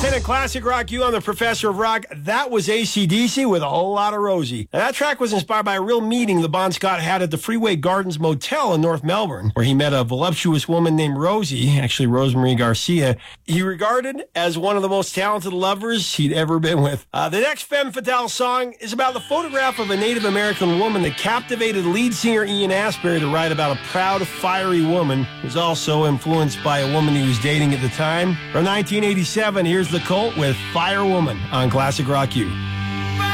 And in Classic Rock U on the Professor of Rock, that was AC/DC with A Whole Lot of Rosie. Now, that track was inspired by a real meeting the Bon Scott had at the Freeway Gardens Motel in North Melbourne, where he met a voluptuous woman named Rosie, actually Rosemarie Garcia, he regarded as one of the most talented lovers he'd ever been with. The next Femme Fatale song is about the photograph of a Native American woman that captivated lead singer Ian Astbury to write about a proud, fiery woman who was also influenced by a woman he was dating at the time. From 1987, here's The Cult with Fire Woman on Classic Rock U.